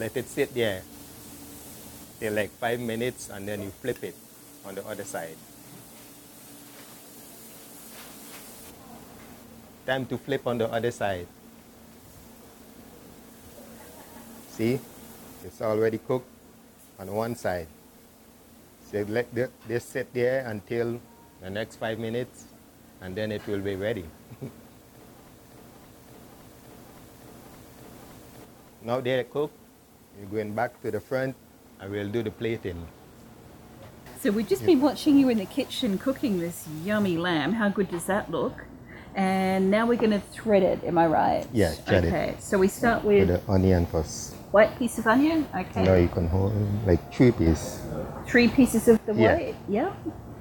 let it sit there till like 5 minutes, and then you flip it on the other side. Time to flip on the other side. See, it's already cooked on one side. So let this sit there until the next 5 minutes, and then it will be ready. Now they're cooked, you're going back to the front, and we'll do the plating. So we've just been watching you in the kitchen cooking this yummy lamb. How good does that look? And now we're going to thread it, am I right? Yeah, thread it. Okay, so we start With with the onion first. white piece of onion. Okay. Now you can hold like 3 pieces. 3 pieces of the Yeah. white. Yeah.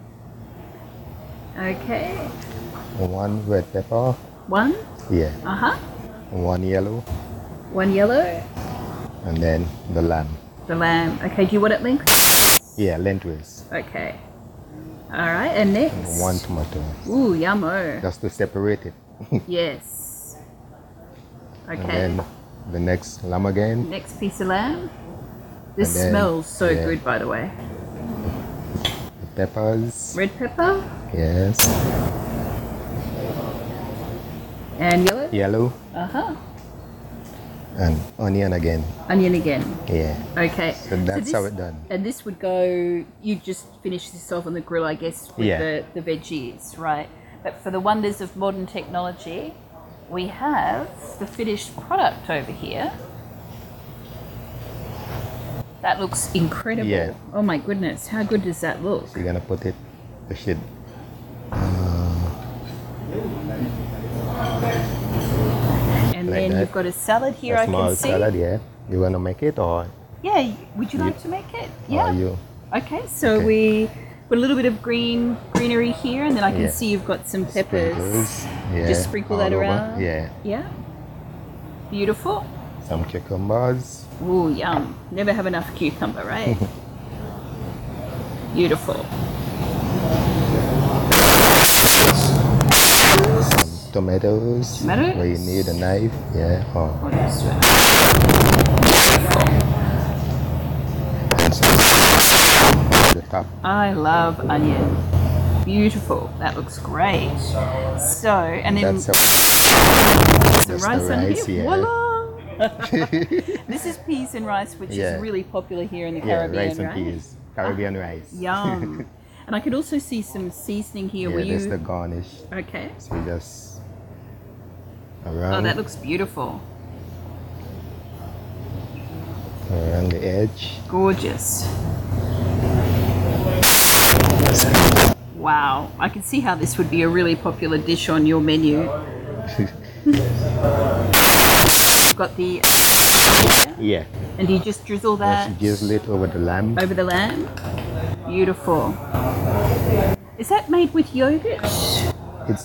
Okay. 1 red pepper. 1. Yeah. 1 yellow. 1 yellow. And then the lamb. The lamb. Okay, do you want it lengthwise? Yeah, lengthways. Okay. All right, and next. 1 tomato. Ooh, yummo. Just to separate it. Yes. And Okay. then the next lamb again. Next piece of lamb. This And then, smells so yeah. good, by the way. The peppers. Red pepper Yes. and yellow. Yellow. And onion again. Onion again. Yeah. Okay. So that's how it's done. And this would go. You just finish this off on the grill, I guess, with Yeah. the veggies, right? But for the wonders of modern technology, we have the finished product over here. That looks incredible. Yeah. Oh my goodness, how good does that look? So you're gonna put it. You should. And Like then that. you've got a salad here. A I small can see. salad. Yeah. You wanna make it or? Yeah. Would you like to make it? Or Yeah. you? Okay. So Okay. we put a little bit of greenery here, and then I can Yeah. see you've got some peppers. Sprinkles. Yeah. Just sprinkle all that over. around. Yeah. Yeah. Beautiful. Some cucumbers. Ooh, yum. Never have enough cucumber, right? Beautiful. Some tomatoes. Tomatoes? Where you need a knife. Yeah. Or What else do I and some on the top. I love onion. Beautiful. That looks great. So, and then That's some that's rice the on rice, here. yeah. Voila! This is peas and rice, which Yeah. is really popular here in the Yeah, Caribbean, rice and right? peas. Caribbean rice. Yum. And I could also see some seasoning here. Yeah, Were that's you the garnish. okay? So you just Oh, around, that looks beautiful. around the edge. Gorgeous. Wow. I can see how this would be a really popular dish on your menu. You've got the Yeah. and do you just drizzle that Just drizzle it over the lamb. over the lamb? Beautiful. Is that made with yogurt? It's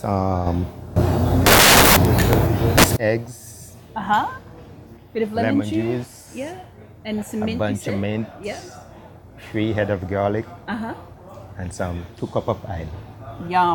eggs, Bit of lemon, lemon juice, Yeah. And some a mint. you bunch said? of mint, Yeah. 3 head of garlic, Uh huh. and some 2 cups of oil. Yum.